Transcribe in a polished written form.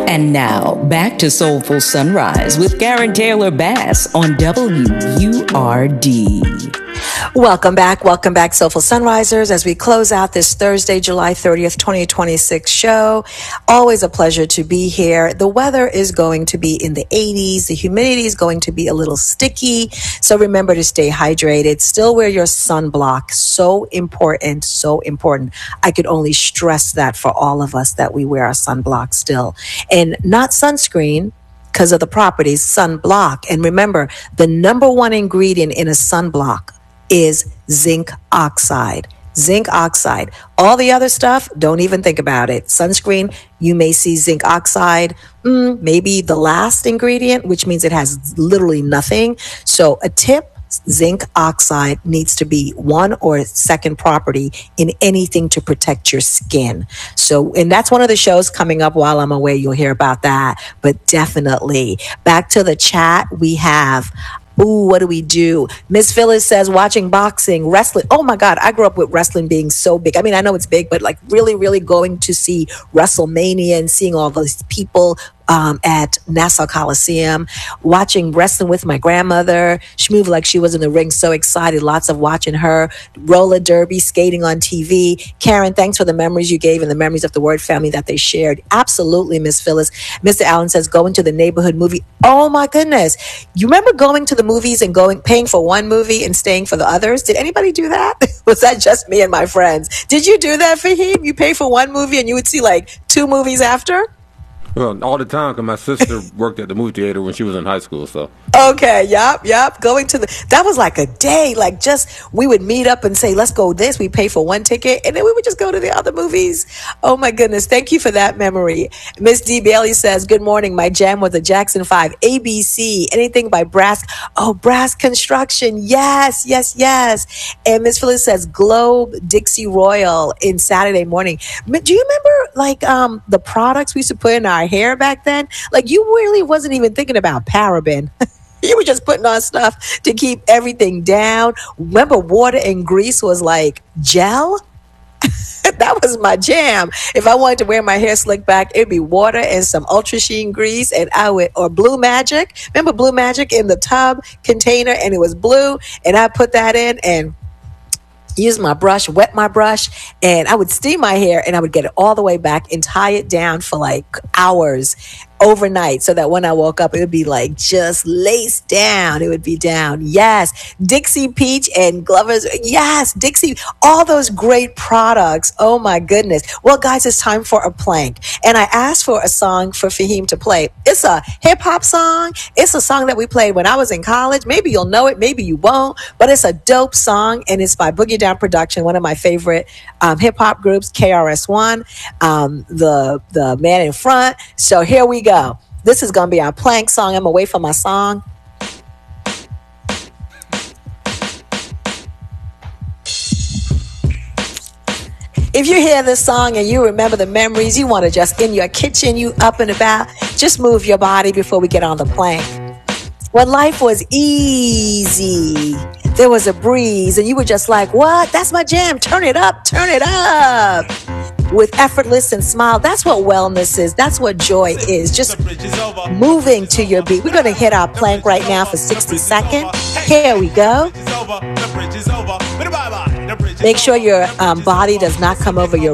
And now, back to Soulful Sunrise with Karen Taylor Bass on WURD. Welcome back, Soulful Sunrisers, as we close out this Thursday, July 30th, 2026 show. Always a pleasure to be here. The weather is going to be in the 80s. The humidity is going to be a little sticky. So remember to stay hydrated. Still wear your sunblock. So important, so important. I could only stress that for all of us that we wear our sunblock still. And not sunscreen, because of the properties, sunblock. And remember, the number one ingredient in a sunblock is zinc oxide. Zinc oxide. All the other stuff, don't even think about it. Sunscreen, you may see zinc oxide, maybe the last ingredient, which means it has literally nothing. So a tip, zinc oxide needs to be one or second property in anything to protect your skin. So, and that's one of the shows coming up while I'm away. You'll hear about that, but definitely back to the chat. We have, what do we do? Miss Phyllis says, watching boxing, wrestling. Oh my God, I grew up with wrestling being so big. I mean, I know it's big, but like really, really going to see WrestleMania and seeing all those people at Nassau Coliseum, watching wrestling with my grandmother. She moved like she was in the ring, so excited. Lots of watching her. Roller derby, skating on TV. Karen, thanks for the memories you gave and the memories of the Word family that they shared. Absolutely, Miss Phyllis. Mr. Allen says, going to the neighborhood movie. Oh my goodness. You remember going to the movies and paying for one movie and staying for the others? Did anybody do that? Was that just me and my friends? Did you do that, Fahim? You pay for one movie and you would see like two movies after? Well, all the time, because my sister worked at the movie theater when she was in high school, so. Okay, yep. Going to that was like a day, like just, we would meet up and say, let's go this. We pay for one ticket, and then we would just go to the other movies. Oh my goodness. Thank you for that memory. Miss D. Bailey says, good morning. My jam was the Jackson 5, ABC, anything by Brass. Oh, Brass Construction. Yes. And Miss Phyllis says, Globe, Dixie Royal in Saturday morning. Do you remember like the products we used to put in our hair back then? Like you really wasn't even thinking about paraben. You were just putting on stuff to keep everything down. Remember, water and grease was like gel? That was my jam. If I wanted to wear my hair slicked back, it'd be water and some Ultra Sheen grease, and or Blue Magic. Remember Blue Magic in the tub container, and it was blue, and I put that in and use my brush, wet my brush, and I would steam my hair, and I would get it all the way back and tie it down for like hours overnight, so that when I woke up, it would be like just laced down. It would be down. Yes. Dixie Peach and Glover's. Yes. Dixie. All those great products. Oh my goodness. Well, guys, it's time for a plank. And I asked for a song for Fahim to play. It's a hip hop song. It's a song that we played when I was in college. Maybe you'll know it. Maybe you won't, but it's a dope song, and it's by Boogie Down Production, one of my favorite hip hop groups, KRS-One, the man in front. So here we go. This is going to be our plank song. I'm away from my song. If you hear this song and you remember the memories, you want to just in your kitchen, you up and about, just move your body before we get on the plank. When life was easy, there was a breeze, and you were just like, what? That's my jam. Turn it up. Turn it up. With effortless and smile. That's what wellness is. That's what joy is. Just moving to your beat. We're going to hit our plank right now for 60 seconds. Here we go. Make sure your body does not come over your